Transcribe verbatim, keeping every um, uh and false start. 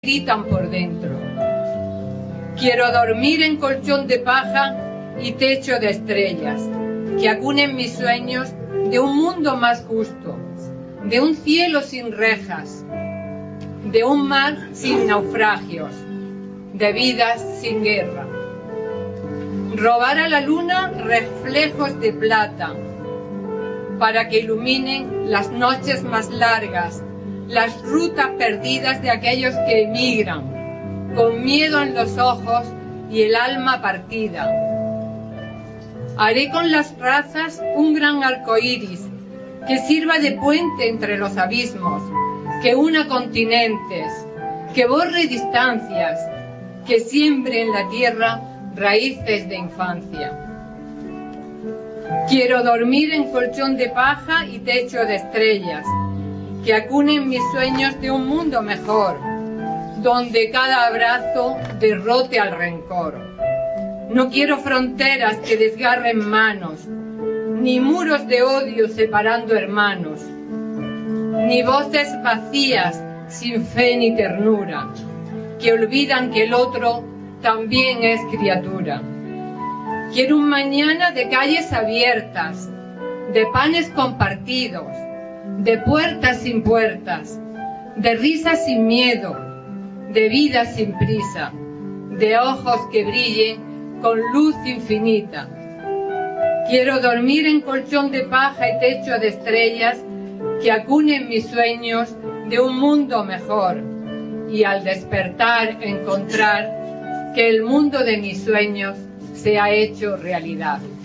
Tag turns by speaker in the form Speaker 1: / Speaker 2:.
Speaker 1: gritan por dentro. Quiero dormir en colchón de paja y techo de estrellas, que acunen mis sueños de un mundo más justo, de un cielo sin rejas, de un mar sin naufragios, de vidas sin guerra. Robar a la luna reflejos de plata, para que iluminen las noches más largas, las rutas perdidas de aquellos que emigran, con miedo en los ojos y el alma partida. Haré con las razas un gran arco iris, que sirva de puente entre los abismos, que una continentes, que borre distancias, que siembre en la tierra raíces de infancia. Quiero dormir en colchón de paja y techo de estrellas, que acunen mis sueños de un mundo mejor, donde cada abrazo derrote al rencor. No quiero fronteras que desgarren manos, ni muros de odio separando hermanos, ni voces vacías sin fe ni ternura, que olvidan que el otro también es criatura. Quiero un mañana de calles abiertas, de panes compartidos, de puertas sin puertas, de risas sin miedo, de vida sin prisa, de ojos que brillen con luz infinita. Quiero dormir en colchón de paja y techo de estrellas, que acunen mis sueños de un mundo mejor, y al despertar encontrar que el mundo de mis sueños se ha hecho realidad.